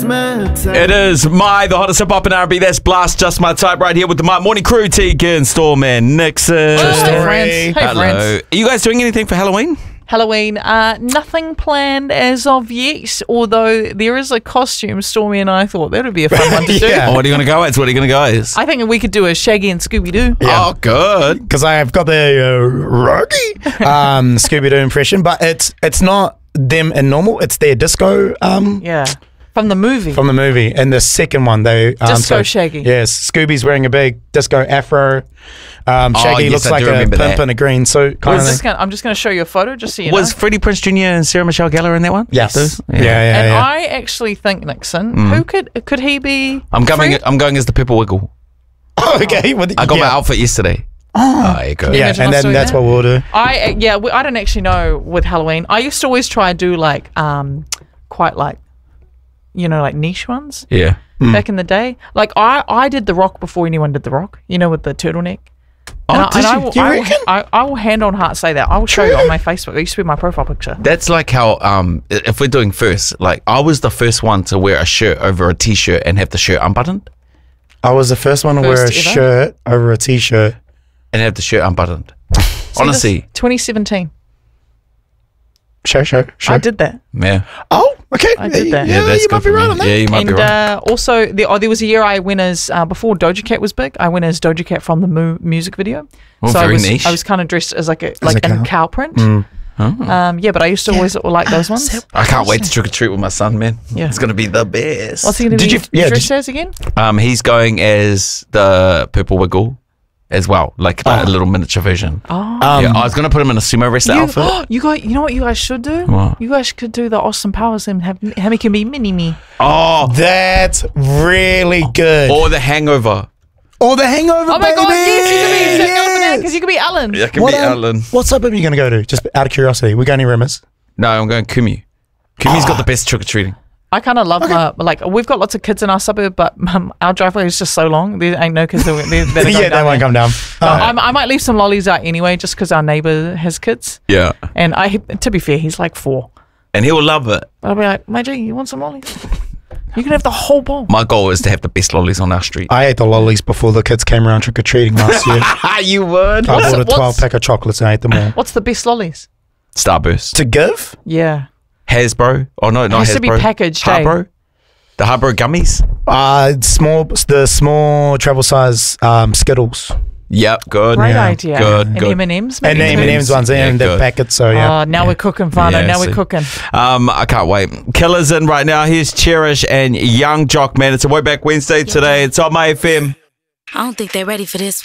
It is the hottest hip hop and R&B. That's Blast, Just My Type, right here with the My Morning Crew. Tegan, Storm, and Nixon. Hey, friends. Hello. Are you guys doing anything for Halloween? Halloween, nothing planned as of yet, although there is a costume Stormy and I thought that would be a fun one to do. Oh, what are you going to go as? What are you going to go as? I think we could do a Shaggy and Scooby-Doo. Yeah. Oh, good. Because I've got the Rocky Scooby-Doo impression, but it's not them in normal, it's their disco. Yeah. From the movie. From the movie. And the second one, they... Disco Shaggy. Yes, Scooby's wearing a big disco afro. Shaggy looks like a pimp in a green suit. I'm just going to show you a photo just so you know. Was Freddie Prinze Jr. and Sarah Michelle Gellar in that one? Yes. Yeah. And I actually think, Nixon, who could he be? I'm going as the Purple Wiggle. Oh, okay. I got my outfit yesterday. Oh, yeah, good. Yeah, and then that's what we'll do. I don't actually know with Halloween. I used to always try and do like, quite like, like niche ones. Yeah. Back in the day. Like I did The Rock before anyone did The Rock, with the turtleneck. I will hand on heart say that. I will show you on my Facebook. It used to be my profile picture. That's like how, if we're doing first, like I was the first one to wear a shirt over a t-shirt and have the shirt unbuttoned. I was the first one to wear a shirt over a t-shirt. And have the shirt unbuttoned. Honestly. 2017. Show. I did that. Yeah. Oh, okay. I did that. Yeah, that's you good might be right on that. Yeah, you might be right. Also, there was a year I went as, before Doja Cat was big, I went as Doja Cat from the music video. Oh, so very niche. I was kind of dressed as like in cow print. Oh. Yeah, but I used to always like those ones. I can't wait to trick or treat with my son, man. Yeah. It's going to be the best. What's he going to be dressed as again? He's going as the Purple Wiggle as well, like a little miniature version. Oh. Yeah, I was going to put him in a sumo wrestler outfit. You know what you guys should do? What? You guys could do the Austin Powers and have he can be Mini-Me. Oh. That's really good. Or the Hangover. Oh, the Hangover, Oh my baby. God, yes, you can be because you can be Alan. Yeah, I can be Alan. What suburb are you going to go to? Just out of curiosity. We got any rumors? No, I'm going Kumu. Kumu's got the best trick-or-treating. I kind of love we've got lots of kids in our suburb, but our driveway is just so long. There ain't no kids. They won't come down. I might leave some lollies out anyway, just because our neighbour has kids. Yeah. And to be fair, he's like 4. And he'll love it. But I'll be like, my G, you want some lollies? You can have the whole bowl. My goal is to have the best lollies on our street. I ate the lollies before the kids came around trick-or-treating last year. You would? I bought a 12-pack of chocolates and ate them all. What's the best lollies? Starburst. To give? Yeah. Hasbro. Oh, no, not Hasbro. It has to be packaged, Harbro. The Harbro gummies? The small travel size Skittles. Yep, good. Great idea. Good. And M&Ms? And the M&Ms ones in the packets, so yeah. Oh, now we're cooking, Fano. Now we're cooking. I can't wait. Killer's in right now. Here's Cherish and Young Jock, man. It's a Way Back Wednesday today. It's on my FM. I don't think they're ready for this one.